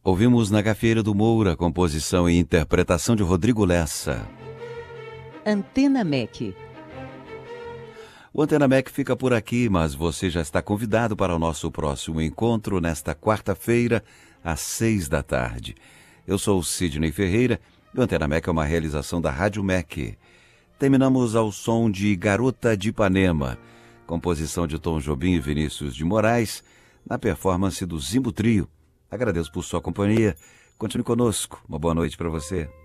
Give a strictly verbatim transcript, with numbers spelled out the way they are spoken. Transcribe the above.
Ouvimos Na Gafieira do Moura, composição e interpretação de Rodrigo Lessa. Antena M E C. O Antena M E C fica por aqui, mas você já está convidado para o nosso próximo encontro nesta quarta-feira, às seis da tarde. Eu sou o Sidney Ferreira e o Antena M E C é uma realização da Rádio M E C. Terminamos ao som de Garota de Ipanema, composição de Tom Jobim e Vinícius de Moraes, na performance do Zimbo Trio. Agradeço por sua companhia. Continue conosco. Uma boa noite para você.